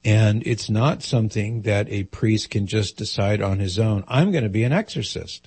And it's not something that a priest can just decide on his own, I'm going to be an exorcist.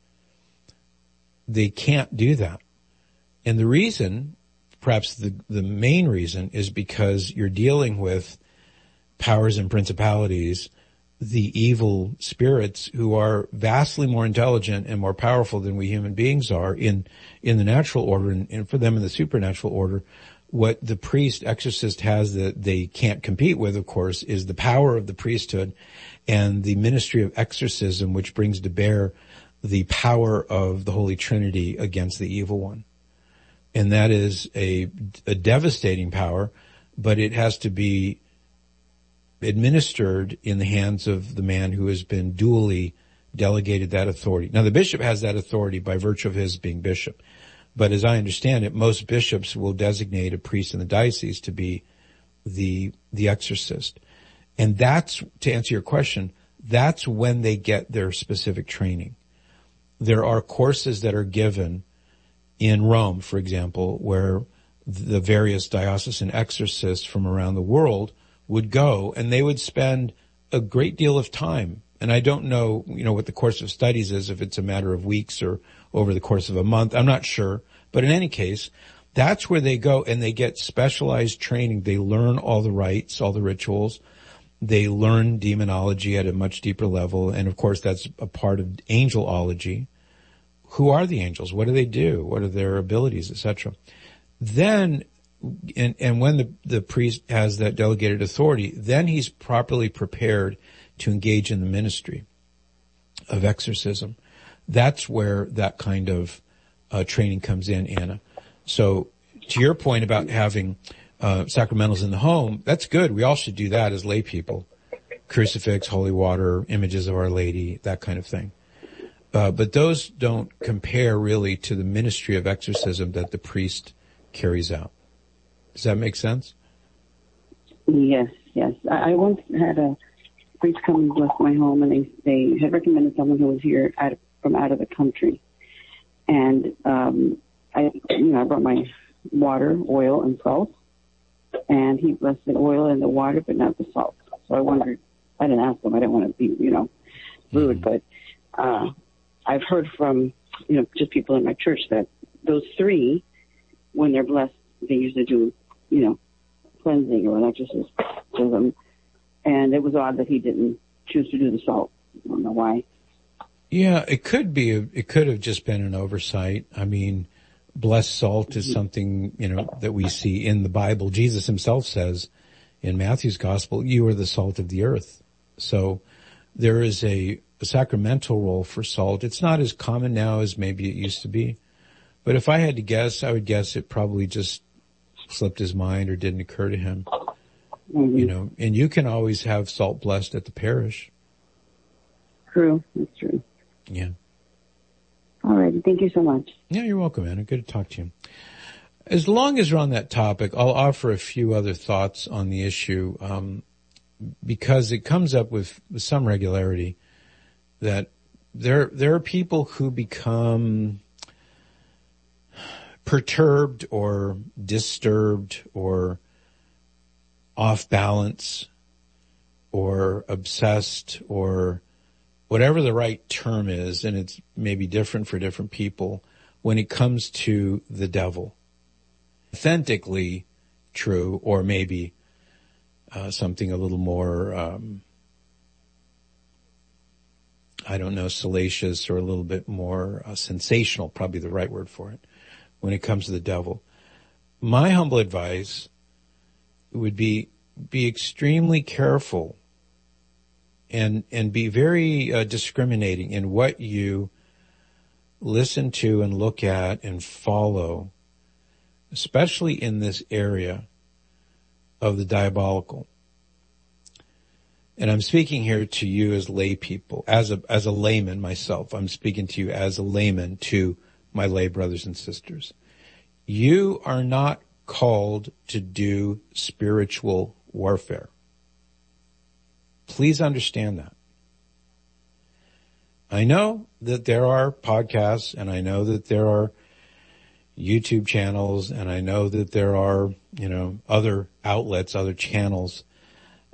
They can't do that. And the reason, perhaps the main reason, is because you're dealing with powers and principalities, the evil spirits who are vastly more intelligent and more powerful than we human beings are in the natural order, and for them in the supernatural order. What the priest exorcist has that they can't compete with, of course, is the power of the priesthood and the ministry of exorcism, which brings to bear the power of the Holy Trinity against the evil one. And that is a devastating power, but it has to be administered in the hands of the man who has been duly delegated that authority. Now, the bishop has that authority by virtue of his being bishop. But as I understand it, most bishops will designate a priest in the diocese to be the exorcist. And that's, to answer your question, that's when they get their specific training. There are courses that are given in Rome, for example, where the various diocesan exorcists from around the world would go, and they would spend a great deal of time. And I don't know, what the course of studies is, if it's a matter of weeks or over the course of a month. I'm not sure. But in any case, that's where they go, and they get specialized training. They learn all the rites, all the rituals. They learn demonology at a much deeper level. And of course, that's a part of angelology. Who are the angels? What do they do? What are their abilities, etc.? Then, and when the priest has that delegated authority, then he's properly prepared to engage in the ministry of exorcism. That's where that kind of training comes in, Anna. So to your point about having sacramentals in the home, that's good. We all should do that as lay people. Crucifix, holy water, images of Our Lady, that kind of thing. But those don't compare really to the ministry of exorcism that the priest carries out. Does that make sense? Yes. I once had a priest come and bless my home, and they had recommended someone who was here from out of the country. And I brought my water, oil, and salt, and he blessed the oil and the water, but not the salt. So I wondered, I didn't ask him, I didn't want to be, rude, but I've heard from, just people in my church that those three, when they're blessed, they usually do, cleansing or an exorcism. And it was odd that he didn't choose to do the salt. I don't know why. Yeah, it could have just been an oversight. I mean, blessed salt is something, that we see in the Bible. Jesus himself says in Matthew's gospel, you are the salt of the earth. So there is a sacramental role for salt. It's not as common now as maybe it used to be. But if I had to guess, I would guess it probably just slipped his mind or didn't occur to him. Mm-hmm. And you can always have salt blessed at the parish. True. That's true. Yeah. All right. Thank you so much. Yeah, you're welcome, Anna. Good to talk to you. As long as we're on that topic, I'll offer a few other thoughts on the issue, because it comes up with some regularity that there are people who become perturbed or disturbed or off balance or obsessed or whatever the right term is, and it's maybe different for different people, when it comes to the devil. Authentically true, or maybe something a little more, salacious, or a little bit more sensational, probably the right word for it, when it comes to the devil. My humble advice would be extremely careful and be very discriminating in what you listen to and look at and follow, especially in this area of the diabolical. And I'm speaking here to you as lay people, as a layman myself. I'm speaking to you as a layman to my lay brothers and sisters. You are not called to do spiritual warfare. Please understand that. I know that there are podcasts, and I know that there are YouTube channels, and I know that there are, other outlets, other channels